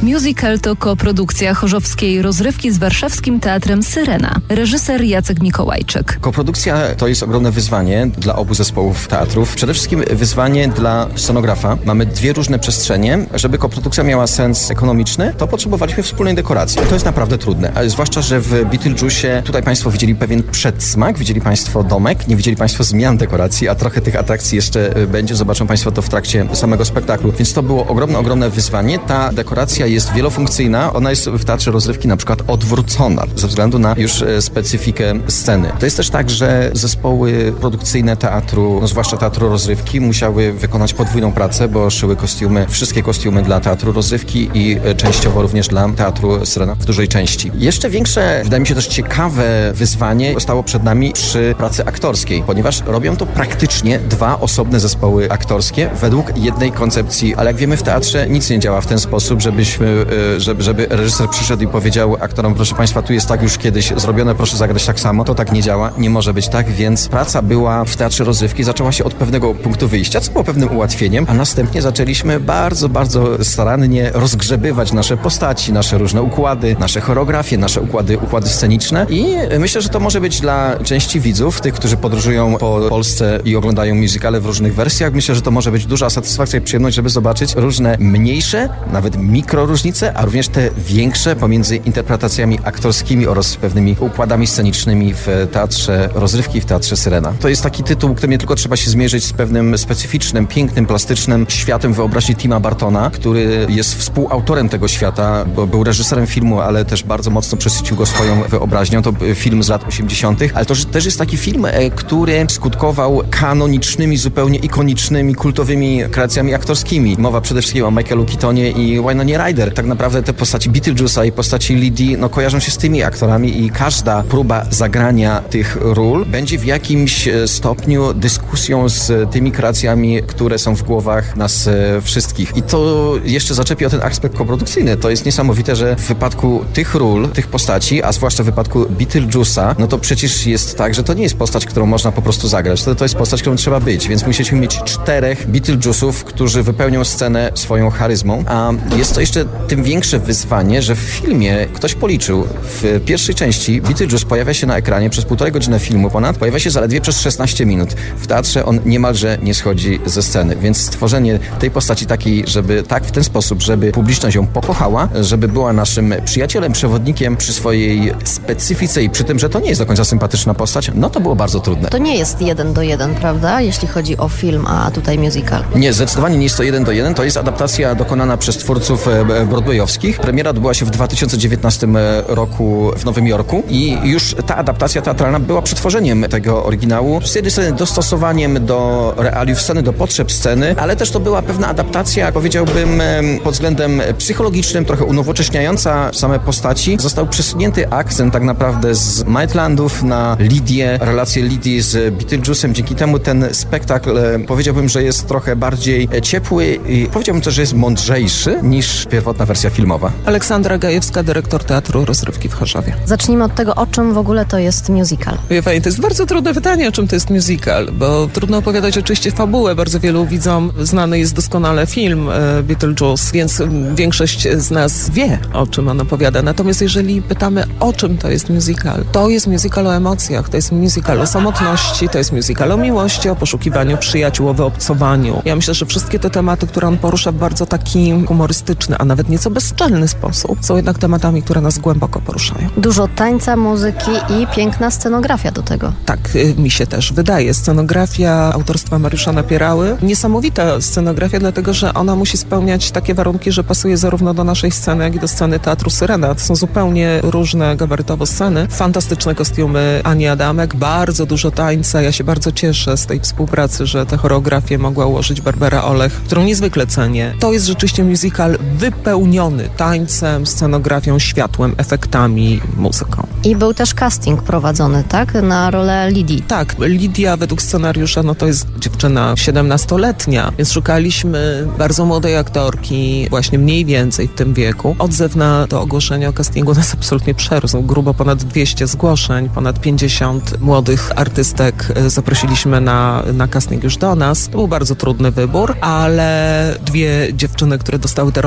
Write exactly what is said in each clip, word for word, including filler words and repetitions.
Musical to koprodukcja chorzowskiej rozrywki z warszawskim teatrem Syrena. Reżyser Jacek Mikołajczyk. Koprodukcja to jest ogromne wyzwanie dla obu zespołów teatrów. Przede wszystkim wyzwanie dla scenografa. Mamy dwie różne przestrzenie. Żeby koprodukcja miała sens ekonomiczny, to potrzebowaliśmy wspólnej dekoracji. To jest naprawdę trudne, ale zwłaszcza, że w Beetlejuice tutaj Państwo widzieli pewien przedsmak, widzieli Państwo domek, nie widzieli Państwo zmian dekoracji, a trochę tych atrakcji jeszcze będzie. Zobaczą Państwo to w trakcie samego spektaklu. Więc to było ogromne, ogromne wyzwanie. Ta dekoracja jest wielofunkcyjna. Ona jest w teatrze rozrywki na przykład odwrócona ze względu na już specyfikę sceny. To jest też tak, że zespoły produkcyjne teatru, no zwłaszcza teatru rozrywki, musiały wykonać podwójną pracę, bo szyły kostiumy, wszystkie kostiumy dla teatru rozrywki i częściowo również dla teatru Syrena w dużej części. Jeszcze większe, wydaje mi się też ciekawe wyzwanie stało przed nami przy pracy aktorskiej, ponieważ robią to praktycznie dwa osobne zespoły aktorskie według jednej koncepcji, ale jak wiemy w teatrze nic nie działa w ten sposób, żebyśmy, żeby, żeby reżyser przyszedł i powiedział aktorom, proszę Państwa, tu jest tak już kiedyś zrobione, proszę zagrać tak samo. To tak nie działa, nie może być tak, więc praca była w teatrze rozrywki, zaczęła się od pewnego punktu wyjścia, co było pewnym ułatwieniem, a następnie zaczęliśmy bardzo, bardzo starannie rozgrzebywać nasze postaci, nasze różne układy, nasze choreografie, nasze układy, układy sceniczne i myślę, że to może być dla części widzów, tych, którzy podróżują po Polsce i oglądają musicale w różnych wersjach, myślę, że to może być duża satysfakcja i przyjemność, żeby zobaczyć różne mniejsze, nawet mikro różnice, a również te większe pomiędzy interpretacjami aktorskimi oraz pewnymi układami scenicznymi w teatrze rozrywki i w teatrze Syrena. To jest taki tytuł, którym nie tylko trzeba się zmierzyć z pewnym specyficznym, pięknym, plastycznym światem wyobraźni Tima Burtona, który jest współautorem tego świata, bo był reżyserem filmu, ale też bardzo mocno przesycił go swoją wyobraźnią. To film z lat osiemdziesiątych, ale to też jest taki film, który skutkował kanonicznymi, zupełnie ikonicznymi, kultowymi kreacjami aktorskimi. Mowa przede wszystkim o Michaelu Keatonie i Wynonie Ryder. Tak naprawdę te postaci Beetlejuice'a i postaci Lidii no, kojarzą się z tymi aktorami i każda próba zagrania tych ról będzie w jakimś stopniu dyskusją z tymi kreacjami, które są w głowach nas wszystkich. I to jeszcze zaczepi o ten aspekt koprodukcyjny. To jest niesamowite, że w wypadku tych ról, tych postaci, a zwłaszcza w wypadku Beetlejuice'a, no to przecież jest tak, że to nie jest postać, którą można po prostu zagrać. To, to jest postać, którą trzeba być, więc musieliśmy mieć czterech Beetlejuice'ów, którzy wypełnią scenę swoją charyzmą, a jest to jeszcze tym większe wyzwanie, że w filmie ktoś policzył, w pierwszej części Beetlejuice pojawia się na ekranie przez półtorej godziny filmu ponad, pojawia się zaledwie przez szesnaście minut. W teatrze on niemalże nie schodzi ze sceny, więc stworzenie tej postaci takiej, żeby tak w ten sposób, żeby publiczność ją pokochała, żeby była naszym przyjacielem, przewodnikiem przy swojej specyfice i przy tym, że to nie jest do końca sympatyczna postać, no to było bardzo trudne. To nie jest jeden do jeden, prawda? Jeśli chodzi o film, a tutaj musical. Nie, zdecydowanie nie jest to jeden do jeden. To jest adaptacja dokonana przez twórców broadwayowskich. Premiera odbyła się w dwa tysiące dziewiętnastym roku w Nowym Jorku i już ta adaptacja teatralna była przetworzeniem tego oryginału. Z jednej strony dostosowaniem do realiów sceny, do potrzeb sceny, ale też to była pewna adaptacja, powiedziałbym, pod względem psychologicznym, trochę unowocześniająca same postaci. Został przesunięty akcent tak naprawdę z Maitlandów na Lidię, relację Lidii z Beetlejuice'em. Dzięki temu ten spektakl, powiedziałbym, że jest trochę bardziej ciepły i powiedziałbym też, że jest mądrzejszy niż pierwotna wersja filmowa. Aleksandra Gajewska, dyrektor Teatru Rozrywki w Chorzowie. Zacznijmy od tego, o czym w ogóle to jest musical. Wie pani, to jest bardzo trudne pytanie, o czym to jest musical, bo trudno opowiadać oczywiście fabułę. Bardzo wielu widzom znany jest doskonale film e, Beetlejuice, więc większość z nas wie, o czym on opowiada. Natomiast jeżeli pytamy, o czym to jest musical, to jest musical o emocjach, to jest musical o samotności, to jest musical o miłości, o poszukiwaniu przyjaciół, o wyobcowaniu. Ja myślę, że wszystkie te tematy, które on porusza w bardzo taki humorystyczny, a nawet nieco bezczelny sposób, są jednak tematami, które nas głęboko poruszają. Dużo tańca, muzyki i piękna scenografia do tego. Tak, mi się też wydaje. Scenografia autorstwa Mariusza Napierały. Niesamowita scenografia, dlatego że ona musi spełniać takie warunki, że pasuje zarówno do naszej sceny, jak i do sceny Teatru Syrena. To są zupełnie różne gabarytowo sceny. Fantastyczne kostiumy Ani Adamek, bardzo dużo tańca. Ja się bardzo cieszę z tej współpracy, że tę choreografię mogła ułożyć Barbara Olech, którą niezwykle cenię. To jest rzeczywiście musical wypełniony tańcem, scenografią, światłem, efektami, muzyką. I był też casting prowadzony, tak? Na rolę Lidii. Tak, Lidia według scenariusza, no to jest dziewczyna siedemnastoletnia, więc szukaliśmy bardzo młodej aktorki, właśnie mniej więcej w tym wieku. Odzew na to ogłoszenie o castingu nas absolutnie przerósł. Grubo ponad dwieście zgłoszeń, ponad pięćdziesiąt młodych artystek zaprosiliśmy na, na casting już do nas. To był bardzo trudny wybór, ale dwie dziewczyny, które dostały te role, fantastyczne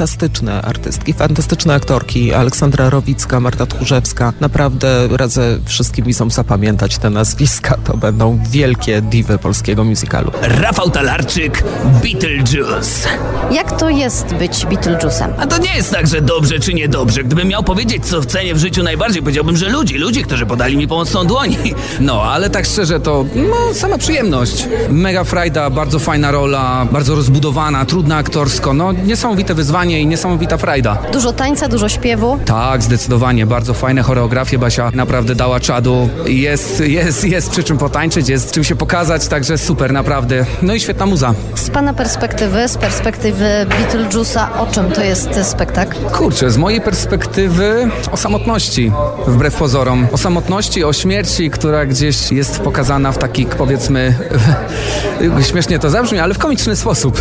fantastyczne artystki, fantastyczne aktorki. Aleksandra Rowicka, Marta Tchórzewska. Naprawdę radzę wszystkim widzom zapamiętać te nazwiska. To będą wielkie diwy polskiego musicalu. Rafał Talarczyk, Beetlejuice. Jak to jest być Beetlejuice'em? A to nie jest tak, że dobrze czy niedobrze. Gdybym miał powiedzieć, co cenię w życiu najbardziej, powiedziałbym, że ludzi, ludzi, którzy podali mi pomocną dłoń. No, ale tak szczerze to no, sama przyjemność. Mega frajda, bardzo fajna rola, bardzo rozbudowana, trudna aktorsko. No, niesamowite wyzwanie i niesamowita frajda. Dużo tańca, dużo śpiewu. Tak, zdecydowanie. Bardzo fajne choreografie. Basia naprawdę dała czadu. Jest, jest, jest przy czym potańczyć, jest czym się pokazać, także super, naprawdę. No i świetna muza. Z pana perspektywy, z perspektywy Beetlejuice'a, o czym to jest spektakl? Kurczę, z mojej perspektywy o samotności, wbrew pozorom. O samotności, o śmierci, która gdzieś jest pokazana w taki, powiedzmy, śmiesznie to zabrzmi, ale w komiczny sposób.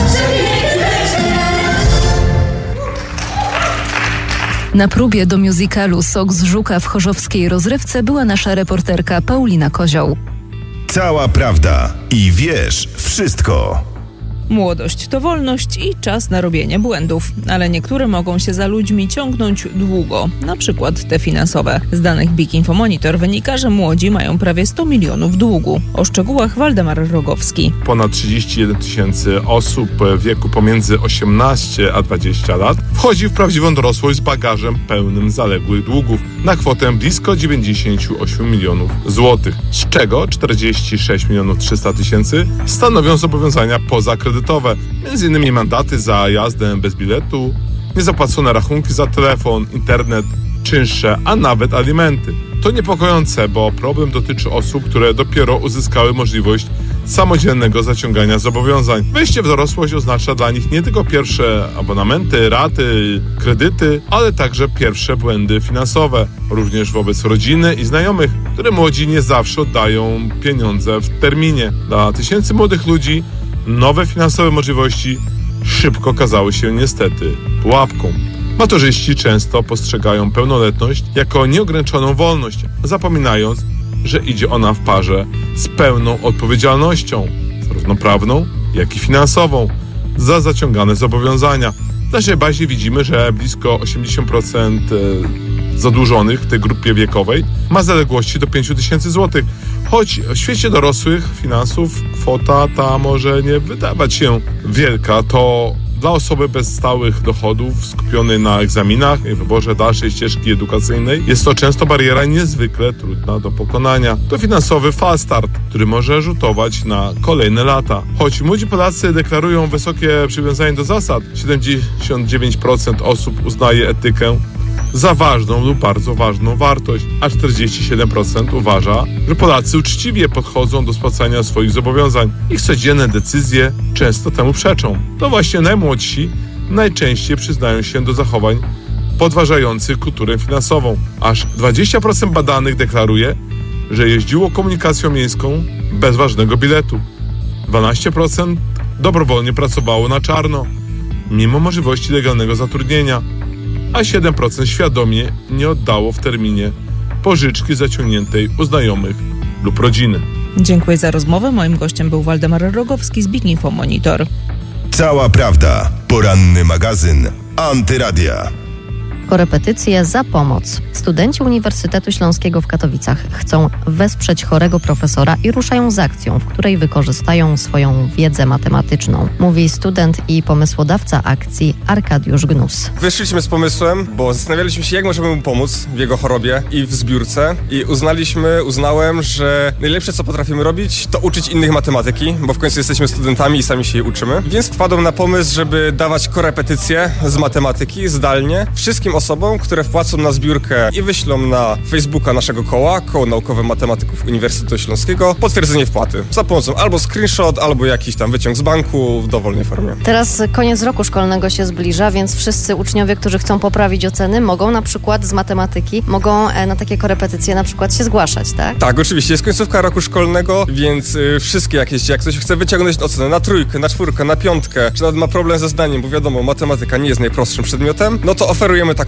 Na próbie do musicalu Sok z Żuka w chorzowskiej rozrywce była nasza reporterka Paulina Kozioł. Cała prawda i wiesz wszystko. Młodość to wolność i czas na robienie błędów, ale niektóre mogą się za ludźmi ciągnąć długo, na przykład te finansowe. Z danych Big Info Monitor wynika, że młodzi mają prawie sto milionów długu. O szczegółach Waldemar Rogowski. Ponad trzydzieści jeden tysięcy osób w wieku pomiędzy osiemnaście a dwadzieścia lat wchodzi w prawdziwą dorosłość z bagażem pełnym zaległych długów na kwotę blisko dziewięćdziesiąt osiem milionów złotych, z czego czterdzieści sześć milionów trzysta tysięcy stanowią zobowiązania pozakredytowe. Między innymi mandaty za jazdę bez biletu, niezapłacone rachunki za telefon, internet, czynsze, a nawet alimenty. To niepokojące, bo problem dotyczy osób, które dopiero uzyskały możliwość samodzielnego zaciągania zobowiązań. Wejście w dorosłość oznacza dla nich nie tylko pierwsze abonamenty, raty, kredyty, ale także pierwsze błędy finansowe, również wobec rodziny i znajomych, które młodzi nie zawsze oddają pieniądze w terminie. Dla tysięcy młodych ludzi nowe finansowe możliwości szybko okazały się niestety pułapką. Maturzyści często postrzegają pełnoletność jako nieograniczoną wolność, zapominając, że idzie ona w parze z pełną odpowiedzialnością, zarówno prawną, jak i finansową, za zaciągane zobowiązania. W naszej bazie widzimy, że blisko osiemdziesiąt procent zadłużonych w tej grupie wiekowej ma zaległości do pięć tysięcy złotych. Choć w świecie dorosłych finansów kwota ta może nie wydawać się wielka, to dla osoby bez stałych dochodów skupionej na egzaminach i wyborze dalszej ścieżki edukacyjnej jest to często bariera niezwykle trudna do pokonania. To finansowy fast start, który może rzutować na kolejne lata. Choć młodzi Polacy deklarują wysokie przywiązanie do zasad, siedemdziesiąt dziewięć procent osób uznaje etykę za ważną lub bardzo ważną wartość, a czterdzieści siedem procent uważa, że Polacy uczciwie podchodzą do spłacania swoich zobowiązań. Ich codzienne decyzje często temu przeczą. To właśnie najmłodsi najczęściej przyznają się do zachowań podważających kulturę finansową. Aż dwadzieścia procent badanych deklaruje, że jeździło komunikacją miejską bez ważnego biletu. dwanaście procent dobrowolnie pracowało na czarno, mimo możliwości legalnego zatrudnienia, a siedem procent świadomie nie oddało w terminie pożyczki zaciągniętej u znajomych lub rodziny. Dziękuję za rozmowę. Moim gościem był Waldemar Rogowski z Big Info Monitor. Cała prawda. Poranny magazyn Antyradia. Korepetycje za pomoc. Studenci Uniwersytetu Śląskiego w Katowicach chcą wesprzeć chorego profesora i ruszają z akcją, w której wykorzystają swoją wiedzę matematyczną. Mówi student i pomysłodawca akcji Arkadiusz Gnus. Wyszliśmy z pomysłem, bo zastanawialiśmy się, jak możemy mu pomóc w jego chorobie i w zbiórce i uznaliśmy, uznałem, że najlepsze, co potrafimy robić, to uczyć innych matematyki, bo w końcu jesteśmy studentami i sami się jej uczymy. Więc wpadłem na pomysł, żeby dawać korepetycje z matematyki zdalnie wszystkim osobom, które wpłacą na zbiórkę i wyślą na Facebooka naszego koła, Koło Naukowe Matematyków Uniwersytetu Śląskiego, potwierdzenie wpłaty za pomocą albo screenshot, albo jakiś tam wyciąg z banku w dowolnej formie. Teraz koniec roku szkolnego się zbliża, więc wszyscy uczniowie, którzy chcą poprawić oceny, mogą na przykład z matematyki, mogą na takie korepetycje na przykład się zgłaszać, tak? Tak, oczywiście. Jest końcówka roku szkolnego, więc y, wszystkie jakieś, jak ktoś chce wyciągnąć ocenę na trójkę, na czwórkę, na piątkę, czy nawet ma problem ze zdaniem, bo wiadomo, matematyka nie jest najprostszym przedmiotem, no to oferujemy taką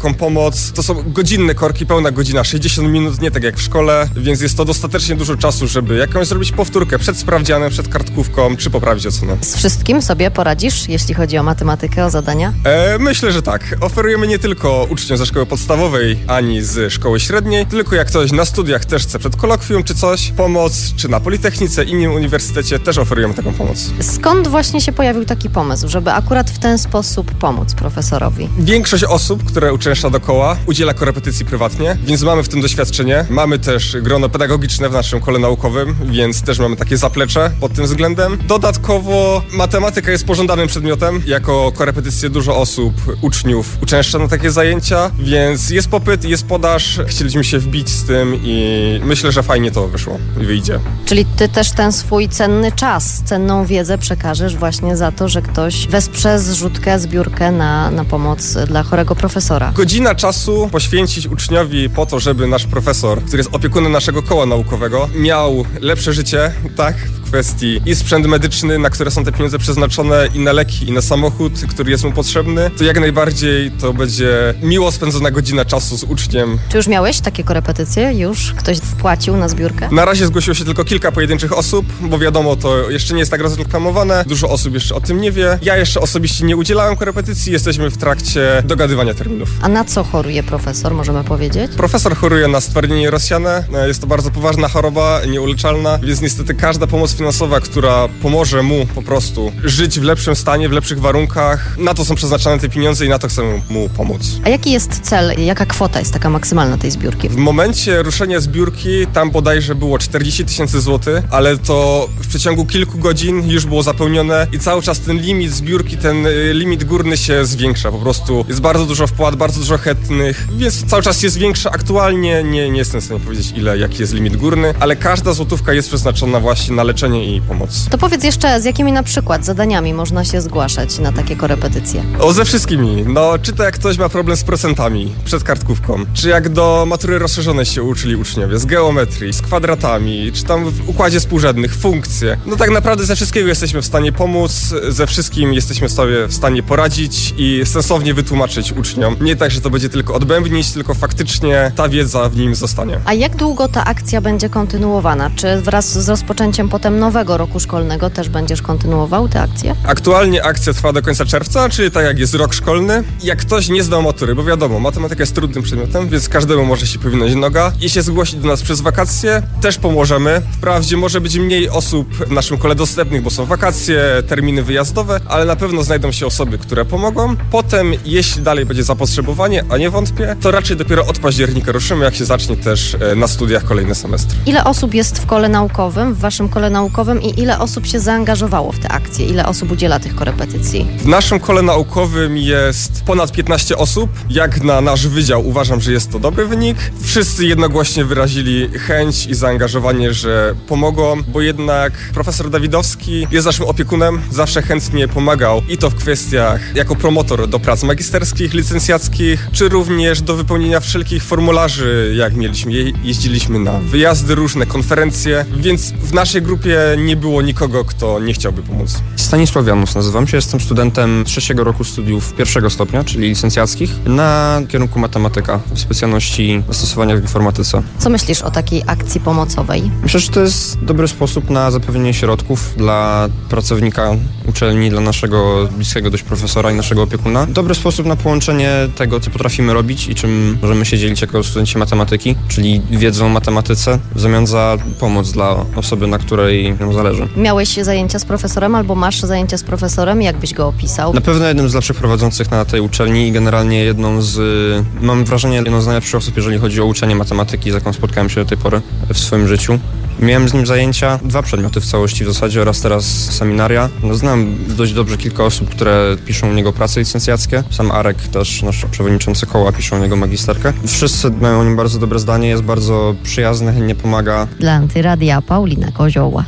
taką pomoc. To są godzinne korki, pełna godzina, sześćdziesiąt minut, nie tak jak w szkole, więc jest to dostatecznie dużo czasu, żeby jakąś zrobić powtórkę przed sprawdzianem, przed kartkówką, czy poprawić ocenę. Z wszystkim sobie poradzisz, jeśli chodzi o matematykę, o zadania? E, myślę, że tak. Oferujemy nie tylko uczniom ze szkoły podstawowej, ani z szkoły średniej, tylko jak ktoś na studiach też chce przed kolokwium czy coś, pomoc, czy na Politechnice, innym uniwersytecie też oferujemy taką pomoc. Skąd właśnie się pojawił taki pomysł, żeby akurat w ten sposób pomóc profesorowi? Większość osób, które uczęszcza dokoła, udziela korepetycji prywatnie, więc mamy w tym doświadczenie. Mamy też grono pedagogiczne w naszym kole naukowym, więc też mamy takie zaplecze pod tym względem. Dodatkowo matematyka jest pożądanym przedmiotem. Jako korepetycję dużo osób, uczniów uczęszcza na takie zajęcia, więc jest popyt, jest podaż. Chcieliśmy się wbić z tym i myślę, że fajnie to wyszło i wyjdzie. Czyli ty też ten swój cenny czas, cenną wiedzę przekażesz właśnie za to, że ktoś wesprze zrzutkę, zbiórkę na, na pomoc dla chorego profesora. Godzina czasu poświęcić uczniowi po to, żeby nasz profesor, który jest opiekunem naszego koła naukowego, miał lepsze życie, tak? W kwestii i sprzęt medyczny, na które są te pieniądze przeznaczone, i na leki, i na samochód, który jest mu potrzebny, to jak najbardziej to będzie miło spędzona godzina czasu z uczniem. Czy już miałeś takie korepetycje? Już ktoś wpłacił na zbiórkę? Na razie zgłosiło się tylko kilka pojedynczych osób, bo wiadomo, to jeszcze nie jest tak rozreklamowane. Dużo osób jeszcze o tym nie wie. Ja jeszcze osobiście nie udzielałem korepetycji, jesteśmy w trakcie dogadywania terminów. A na co choruje profesor, możemy powiedzieć? Profesor choruje na stwardnienie rozsiane. Jest to bardzo poważna choroba, nieuleczalna, więc niestety każda pomoc finansowa, która pomoże mu po prostu żyć w lepszym stanie, w lepszych warunkach, na to są przeznaczane te pieniądze i na to chcemy mu pomóc. A jaki jest cel, jaka kwota jest taka maksymalna tej zbiórki? W momencie ruszenia zbiórki tam bodajże było czterdzieści tysięcy złotych, ale to w przeciągu kilku godzin już było zapełnione i cały czas ten limit zbiórki, ten limit górny się zwiększa. Po prostu jest bardzo dużo wpłat, bardzo dużo chętnych, więc cały czas jest większa. Aktualnie nie, nie jestem w stanie powiedzieć, ile, jaki jest limit górny, ale każda złotówka jest przeznaczona właśnie na leczenie i pomoc. To powiedz jeszcze, z jakimi na przykład zadaniami można się zgłaszać na takie korepetycje? O, ze wszystkimi. No, czy to jak ktoś ma problem z procentami przed kartkówką, czy jak do matury rozszerzonej się uczyli uczniowie, z geometrii, z kwadratami, czy tam w układzie współrzędnych, funkcje. No tak naprawdę ze wszystkiego jesteśmy w stanie pomóc, ze wszystkim jesteśmy sobie w stanie poradzić i sensownie wytłumaczyć uczniom. Nie tak, że to będzie tylko odbębnić, tylko faktycznie ta wiedza w nim zostanie. A jak długo ta akcja będzie kontynuowana? Czy wraz z rozpoczęciem potem nowego roku szkolnego też będziesz kontynuował tę akcję? Aktualnie akcja trwa do końca czerwca, czyli tak jak jest rok szkolny. Jak ktoś nie zdał matury, bo wiadomo, matematyka jest trudnym przedmiotem, więc każdemu może się powinąć noga i się zgłosić do nas przez wakacje, też pomożemy. Wprawdzie może być mniej osób w naszym kole dostępnych, bo są wakacje, terminy wyjazdowe, ale na pewno znajdą się osoby, które pomogą. Potem, jeśli dalej będzie zapotrzebowanie, a nie wątpię, to raczej dopiero od października ruszymy, jak się zacznie też na studiach kolejny semestr. Ile osób jest w kole naukowym, w waszym kole naukowym i ile osób się zaangażowało w tę akcję? Ile osób udziela tych korepetycji? W naszym kole naukowym jest ponad piętnaście osób. Jak na nasz wydział uważam, że jest to dobry wynik. Wszyscy jednogłośnie wyrazili chęć i zaangażowanie, że pomogą, bo jednak profesor Dawidowski jest naszym opiekunem, zawsze chętnie pomagał i to w kwestiach jako promotor do prac magisterskich, licencjackich, czy również do wypełnienia wszelkich formularzy, jak mieliśmy, je, jeździliśmy na wyjazdy, różne konferencje, więc w naszej grupie nie było nikogo, kto nie chciałby pomóc. Stanisław Janus nazywam się, jestem studentem trzeciego roku studiów pierwszego stopnia, czyli licencjackich, na kierunku matematyka w specjalności zastosowania w informatyce. Co myślisz o takiej akcji pomocowej? Myślę, że to jest dobry sposób na zapewnienie środków dla pracownika uczelni, dla naszego bliskiego dość profesora i naszego opiekuna. Dobry sposób na połączenie tego, co potrafimy robić i czym możemy się dzielić jako studenci matematyki, czyli wiedzą o matematyce, w zamian za pomoc dla osoby, na której nam zależy. Miałeś zajęcia z profesorem albo masz zajęcia z profesorem? Jak byś go opisał? Na pewno jednym z lepszych prowadzących na tej uczelni i generalnie jedną z, mam wrażenie, jedną z najlepszych osób, jeżeli chodzi o uczenie matematyki, z jaką spotkałem się do tej pory w swoim życiu. Miałem z nim zajęcia, dwa przedmioty w całości w zasadzie oraz teraz seminaria. No, znam dość dobrze kilka osób, które piszą u niego prace licencjackie. Sam Arek, też nasz przewodniczący koła, pisze u niego magisterkę. Wszyscy mają o nim bardzo dobre zdanie, jest bardzo przyjazny, chętnie pomaga. Dla Antyradia Paulina Kozioła.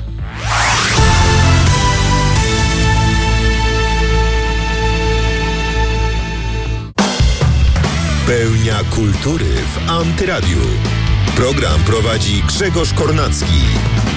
Pełnia kultury w Antyradiu. Program prowadzi Grzegorz Kornacki.